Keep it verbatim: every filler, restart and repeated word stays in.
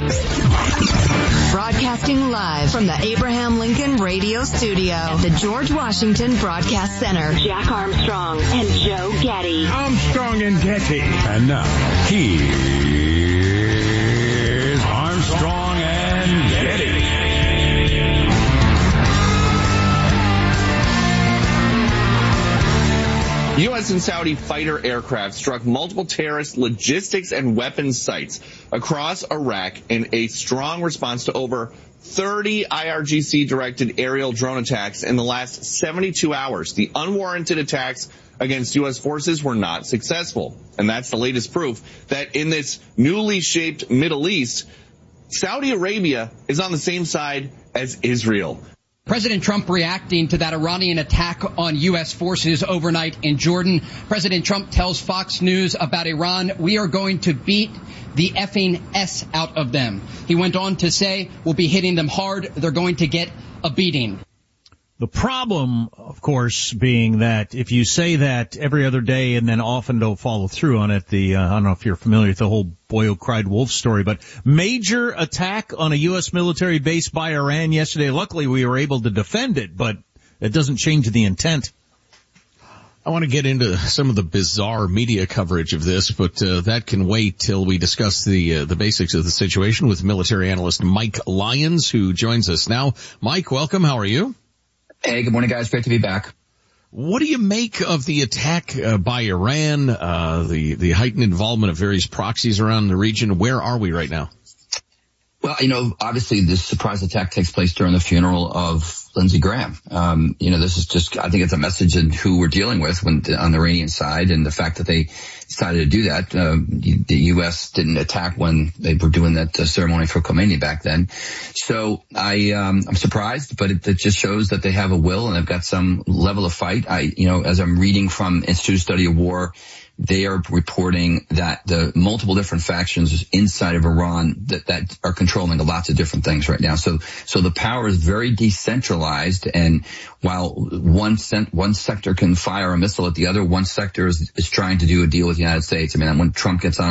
News. Broadcasting live from the Abraham Lincoln Radio Studio, the George Washington Broadcast Center. Jack Armstrong and Joe Getty. Armstrong and Getty. And now, here's Armstrong and Getty. U S and Saudi fighter aircraft struck multiple terrorist logistics and weapons sites across Iraq in a strong response to over thirty I R G C-directed aerial drone attacks in the last seventy-two hours. The unwarranted attacks against U S forces were not successful. And that's the latest proof that in this newly shaped Middle East, Saudi Arabia is on the same side as Israel. President Trump reacting to that Iranian attack on U S forces overnight in Jordan. President Trump tells Fox News about Iran, "We are going to beat the effing S out of them." He went on to say, "We'll be hitting them hard. They're going to get a beating." The problem, of course, being that if you say that every other day and then often don't follow through on it, the, uh, I don't know if you're familiar with the whole boy who cried wolf story, but major attack on a U S military base by Iran yesterday. Luckily, we were able to defend it, but it doesn't change the intent. I want to get into some of the bizarre media coverage of this, but uh, that can wait till we discuss the uh, the basics of the situation with military analyst Mike Lyons, who joins us now. Mike, welcome. How are you? Hey, good morning, guys. Great to be back. What do you make of the attack uh, by Iran, uh, the, the heightened involvement of various proxies around the region? Where are we right now? Well, you know, obviously this surprise attack takes place during the funeral of Lindsey Graham. Um, you know, this is just, I think it's a message in who we're dealing with when on the Iranian side, and the fact that they decided to do that. Uh, the U S didn't attack when they were doing that uh, ceremony for Khomeini back then. So I, um, I'm surprised, but it, it just shows that they have a will and they've got some level of fight. I, you know, as I'm reading from Institute of Study of War, they are reporting that the multiple different factions inside of Iran that, that are controlling lots of different things right now. So, so the power is very decentralized, and while one cent, one sector can fire a missile at the other, one sector is, is trying to do a deal with the United States. I mean, when Trump gets on